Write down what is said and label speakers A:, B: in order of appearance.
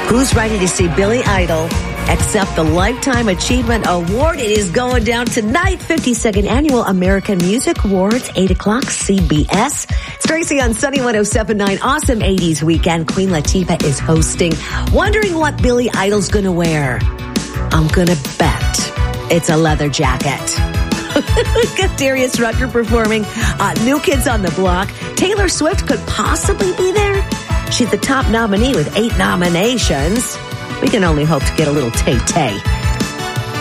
A: Who's ready to see Billy Idol accept the Lifetime Achievement Award? It is going down tonight, 52nd Annual American Music Awards, 8 o'clock, CBS. It's Tracy on Sunny 107.9. Awesome 80s weekend. Queen Latifah is hosting. Wondering what Billy Idol's going to wear? I'm going to bet it's a leather jacket. Got Darius Rucker performing New Kids on the Block. Taylor Swift could possibly be there. She's the top nominee with 8 nominations. We can only hope to get a little tay-tay.